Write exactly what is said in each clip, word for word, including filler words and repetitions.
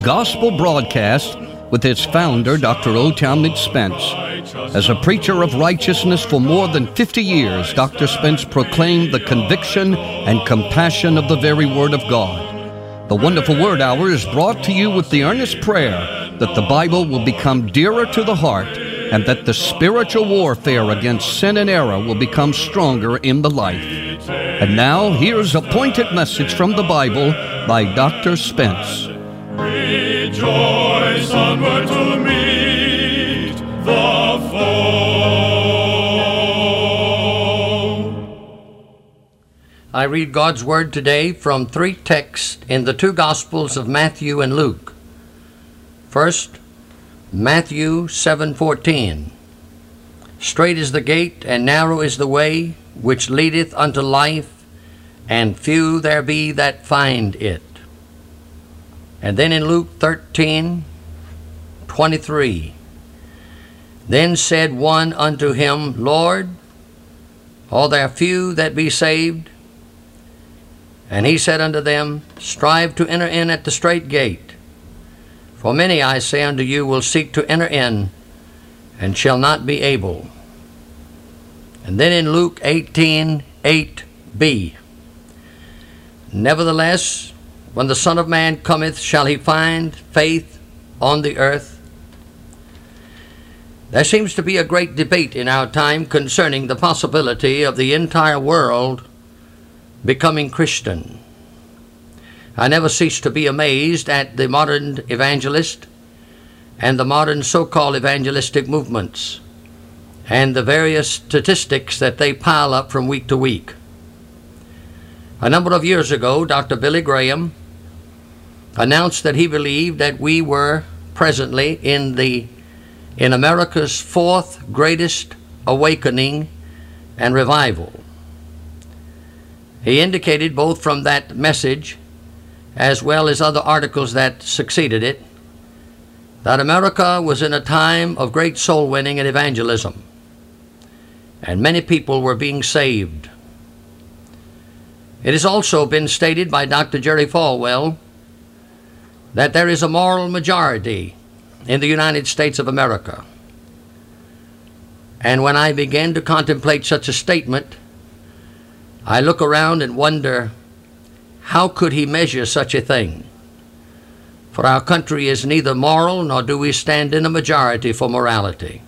Gospel broadcast with its founder, Doctor O. Talmage Spence. As a preacher of righteousness for more than fifty years, Doctor Spence proclaimed the conviction and compassion of the very Word of God. The Wonderful Word Hour is brought to you with the earnest prayer that the Bible will become dearer to the heart and that the spiritual warfare against sin and error will become stronger in the life. And now, here's a pointed message from the Bible by Doctor Spence. Rejoice onward to meet the foe. I read God's Word today from three texts in the two Gospels of Matthew and Luke. First, Matthew seven fourteen. Strait is the gate, and narrow is the way, which leadeth unto life, and few there be that find it. And then in Luke thirteen twenty-three, then said one unto him, Lord, are there few that be saved? And he said unto them, strive to enter in at the strait gate. For many, I say unto you, will seek to enter in, and shall not be able. And then in Luke eighteen eight b, nevertheless, when the Son of Man cometh, shall he find faith on the earth? There seems to be a great debate in our time concerning the possibility of the entire world becoming Christian. I never cease to be amazed at the modern evangelist and the modern so-called evangelistic movements and the various statistics that they pile up from week to week. A number of years ago, Doctor Billy Graham announced that he believed that we were presently in the in America's fourth greatest awakening and revival. He indicated both from that message as well as other articles that succeeded it that America was in a time of great soul winning and evangelism, and many people were being saved. It has also been stated by Doctor Jerry Falwell that there is a moral majority in the United States of America. And when I begin to contemplate such a statement, I look around and wonder, how could he measure such a thing? For our country is neither moral, nor do we stand in a majority for morality.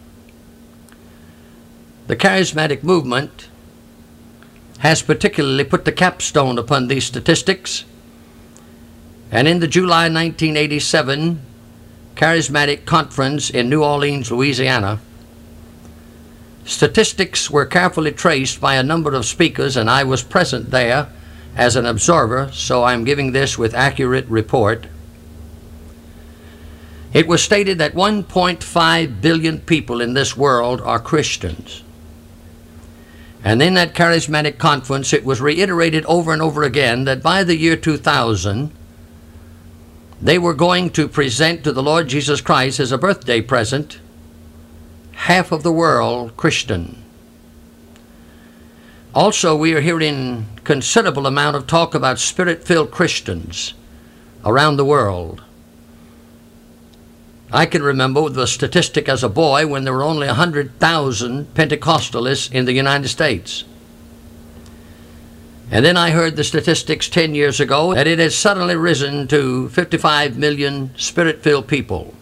The charismatic movement has particularly put the capstone upon these statistics, and in the July nineteen eighty-seven Charismatic Conference in New Orleans, Louisiana, statistics were carefully traced by a number of speakers, and I was present there as an observer, so I'm giving this with accurate report. It was stated that one point five billion people in this world are Christians. And in that charismatic conference, it was reiterated over and over again that by the year two thousand, they were going to present to the Lord Jesus Christ as a birthday present half of the world Christian. Also, we are hearing considerable amount of talk about Spirit-filled Christians around the world. I can remember the statistic as a boy when there were only one hundred thousand Pentecostalists in the United States. And then I heard the statistics ten years ago that it has suddenly risen to fifty-five million Spirit-filled people.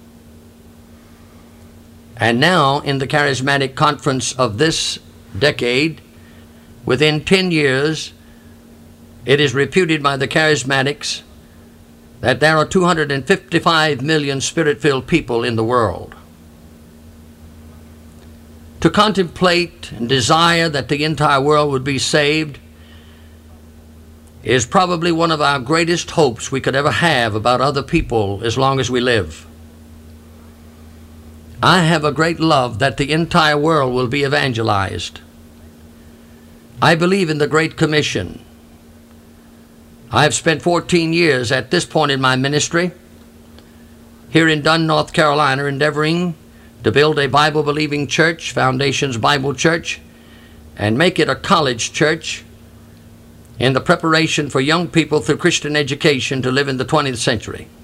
And now, in the charismatic conference of this decade, within ten years, it is reputed by the charismatics that there are two hundred fifty-five million Spirit-filled people in the world. To contemplate and desire that the entire world would be saved is probably one of our greatest hopes we could ever have about other people as long as we live. I have a great love that the entire world will be evangelized. I believe in the Great Commission. I've spent fourteen years at this point in my ministry here in Dunn, North Carolina, endeavoring to build a Bible-believing church, Foundations Bible Church, and make it a college church in the preparation for young people through Christian education to live in the twentieth century.